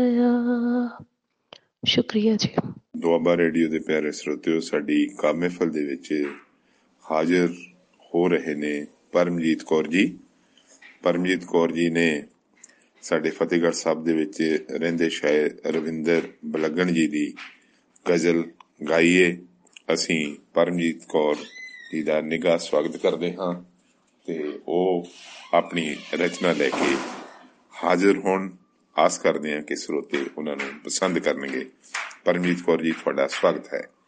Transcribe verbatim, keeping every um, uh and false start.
ਸ਼ੁਕਰੀਆ ਜੀ। ਦੁਆਬਾ ਰੇਡੀਓ ਦੇ ਪਿਆਰੇ ਸਰੋਤਿਓ, ਸਾਡੀ ਕਾਮ ਮਹਿਫਲ ਦੇ ਵਿੱਚ ਹਾਜ਼ਰ ਹੋ ਰਹੇ ਨੇ ਪਰਮਜੀਤ ਕੌਰ ਜੀ। ਪਰਮਜੀਤ ਕੌਰ ਜੀ ਨੇ ਸਾਡੇ ਫਤਿਹਗੜ੍ਹ ਸਾਹਿਬ ਦੇ ਵਿੱਚ ਰਹਿੰਦੇ ਸ਼ਾਇਰ ਰਵਿੰਦਰ ਬਲਗਣ ਜੀ ਦੀ ਗਜ਼ਲ ਗਾਈਏ। ਅਸੀਂ ਪਰਮਜੀਤ ਕੌਰ ਜੀ ਦਾ ਨਿੱਘਾ ਸਵਾਗਤ ਕਰਦੇ ਹਾਂ ਤੇ ਉਹ ਆਪਣੀ ਰਚਨਾ ਲੈ ਕੇ ਹਾਜ਼ਰ ਹੋਣ। ਆਸ ਕਰਦੇ ਹਾਂ ਕਿ ਸਰੋਤੇ ਉਹਨਾਂ ਨੂੰ ਪਸੰਦ ਕਰਨਗੇ। ਪਰਮਜੀਤ ਕੌਰ ਜੀ, ਤੁਹਾਡਾ ਸਵਾਗਤ ਹੈ।